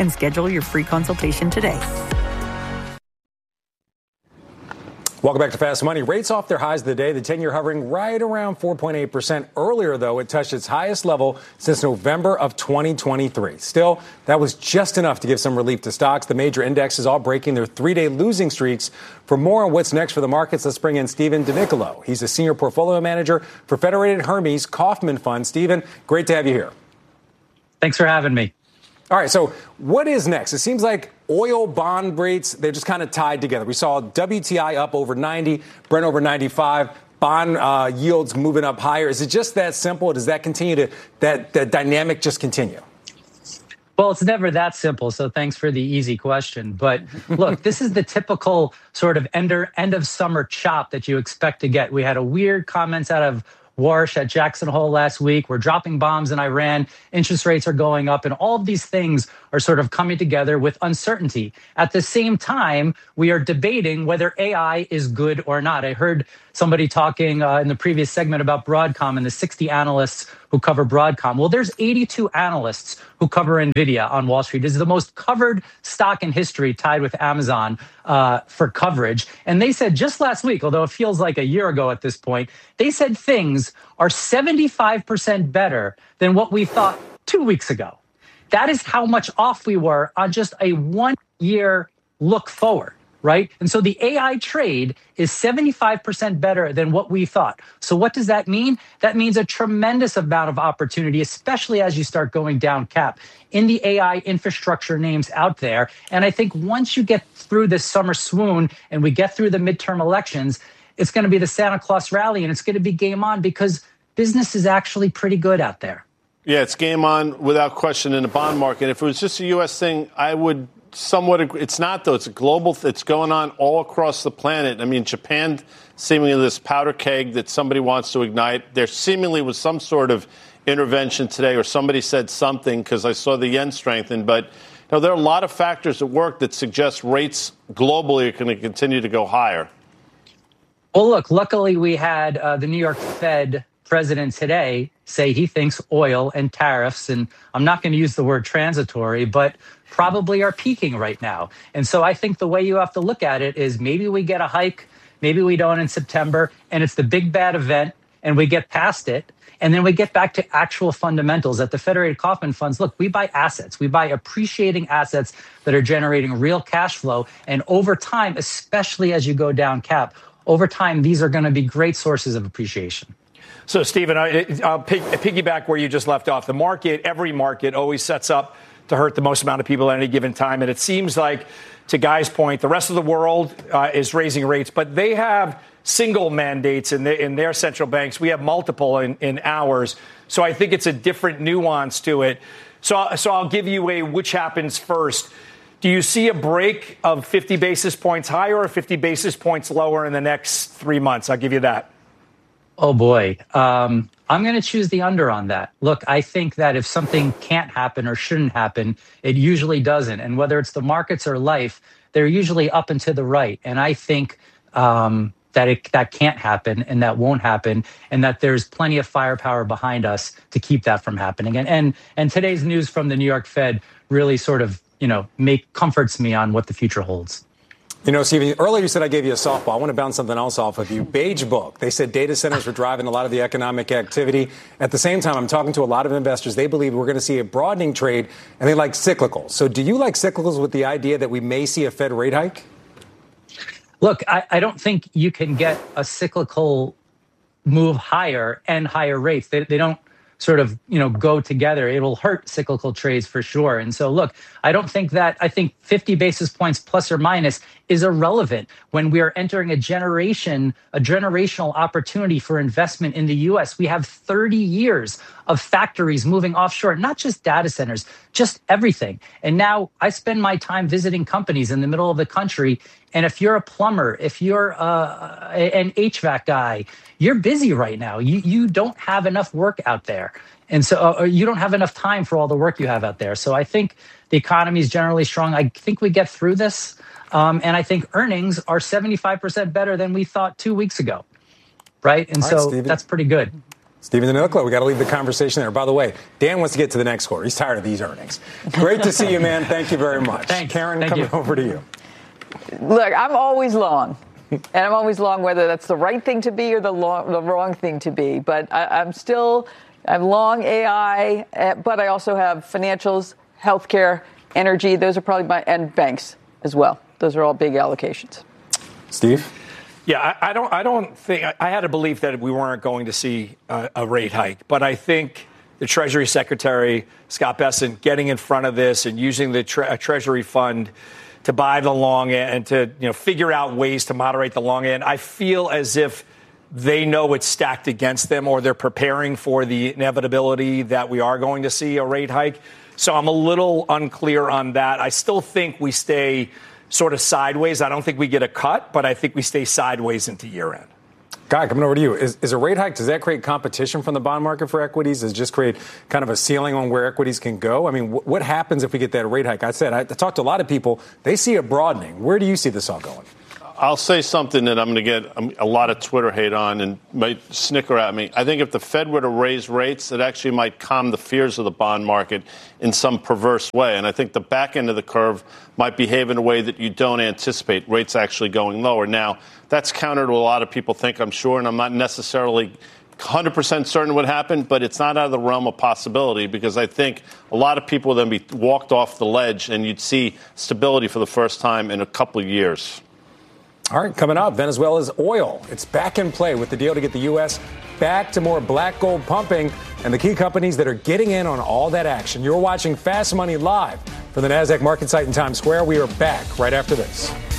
and schedule your free consultation today. Welcome back to Fast Money. Rates off their highs of the day. The 10-year hovering right around 4.8%. Earlier, though, it touched its highest level since November of 2023. Still, that was just enough to give some relief to stocks. The major indexes all breaking their three-day losing streaks. For more on what's next for the markets, let's bring in Stephen DeNicolo. He's a senior portfolio manager for Federated Hermes Kaufman Fund. Stephen, great to have you here. Thanks for having me. All right, so what is next? It seems like oil bond rates, they're just kind of tied together. We saw WTI up over 90, Brent over 95, bond yields moving up higher. Is it just that simple? Does that continue to, that dynamic just continue? Well, it's never that simple, so thanks for the easy question. But look, this is the typical sort of end of summer chop that you expect to get. We had a weird comments out of Warsh at Jackson Hole last week. We're dropping bombs in Iran. Interest rates are going up. And all of these things are sort of coming together with uncertainty. At the same time, we are debating whether AI is good or not. I heard somebody talking in the previous segment about Broadcom and the 60 analysts who cover Broadcom. Well, there's 82 analysts who cover NVIDIA on Wall Street. This is the most covered stock in history, tied with Amazon for coverage. And they said just last week, although it feels like a year ago at this point, they said things are 75% better than what we thought 2 weeks ago. That is how much off we were on just a 1 year look forward, right? And so the AI trade is 75% better than what we thought. So what does that mean? That means a tremendous amount of opportunity, especially as you start going down cap in the AI infrastructure names out there. And I think once you get through this summer swoon and we get through the midterm elections, it's going to be the Santa Claus rally and it's going to be game on because business is actually pretty good out there. Yeah, it's game on without question in the bond market. If it was just a U.S. thing, I would somewhat agree. It's not, though. It's a global. It's going on all across the planet. I mean, Japan seemingly this powder keg that somebody wants to ignite. There seemingly was some sort of intervention today, or somebody said something because I saw the yen strengthen. But there are a lot of factors at work that suggest rates globally are going to continue to go higher. Well, look, luckily we had the New York Fed president today say he thinks oil and tariffs, and I'm not going to use the word transitory, but probably are peaking right now. And so I think the way you have to look at it is maybe we get a hike, maybe we don't in September, and it's the big bad event, and we get past it. And then we get back to actual fundamentals. At the Federated Kaufman Funds, look, we buy assets. We buy appreciating assets that are generating real cash flow. And over time, especially as you go down cap, over time, these are going to be great sources of appreciation. So, Stephen, I'll piggyback where you just left off. The market, every market always sets up to hurt the most amount of people at any given time. And it seems like, to Guy's point, the rest of the world is raising rates, but they have single mandates in their central banks. We have multiple in ours. So I think it's a different nuance to it. So I'll give you a which happens first. Do you see a break of 50 basis points higher or 50 basis points lower in the next 3 months? I'll give you that. Oh, boy. I'm going to choose the under on that. Look, I think that if something can't happen or shouldn't happen, it usually doesn't. And whether it's the markets or life, they're usually up and to the right. And I think that can't happen and that won't happen, and that there's plenty of firepower behind us to keep that from happening. And today's news from the New York Fed really sort of, comforts me on what the future holds. Stephen, earlier you said I gave you a softball. I want to bounce something else off of you. Beige Book. They said data centers were driving a lot of the economic activity. At the same time, I'm talking to a lot of investors. They believe we're going to see a broadening trade, and they like cyclicals. So do you like cyclicals with the idea that we may see a Fed rate hike? Look, I don't think you can get a cyclical move higher and higher rates. They don't sort of, go together. It will hurt cyclical trades for sure. And so, look, I think 50 basis points plus or minus is irrelevant when we are entering a generational opportunity for investment in the U.S. We have 30 years of factories moving offshore, not just data centers, just everything. And now I spend my time visiting companies in the middle of the country. And if you're a plumber, if you're an HVAC guy, you're busy right now. You don't have enough work out there. And so you don't have enough time for all the work you have out there. So I think the economy is generally strong. I think we get through this. And I think earnings are 75% better than we thought 2 weeks ago. Right. And so that's pretty good. Stephen Danilo, we got to leave the conversation there. By the way, Dan wants to get to the next quarter. He's tired of these earnings. Great to see you, man. Thank you very much. Thanks. Karen, Thank coming you. over to you. Look, I'm always long. And I'm always long whether that's the right thing to be or the wrong thing to be. But I'm long AI, but I also have financials, healthcare, energy. Those are probably and banks as well. Those are all big allocations. Steve? Yeah, I don't think I had a belief that we weren't going to see a rate hike, but I think the Treasury Secretary, Scott Bessent, getting in front of this and using the Treasury fund to buy the long end and to figure out ways to moderate the long end. I feel as if they know it's stacked against them, or they're preparing for the inevitability that we are going to see a rate hike. So I'm a little unclear on that. I still think we stay sort of sideways. I don't think we get a cut, but I think we stay sideways into year end. Guy, coming over to you. Is a rate hike, does that create competition from the bond market for equities? Does it just create kind of a ceiling on where equities can go? I mean, what happens if we get that rate hike? I talked to a lot of people. They see it broadening. Where do you see this all going? I'll say something that I'm going to get a lot of Twitter hate on and might snicker at me. I think if the Fed were to raise rates, it actually might calm the fears of the bond market in some perverse way. And I think the back end of the curve might behave in a way that you don't anticipate rates actually going lower. Now, that's counter to a lot of people think, I'm sure, and I'm not necessarily 100% certain what happened, but it's not out of the realm of possibility, because I think a lot of people will then be walked off the ledge and you'd see stability for the first time in a couple of years. All right, coming up, Venezuela's oil. It's back in play with the deal to get the U.S. back to more black gold pumping and the key companies that are getting in on all that action. You're watching Fast Money live from the NASDAQ market site in Times Square. We are back right after this.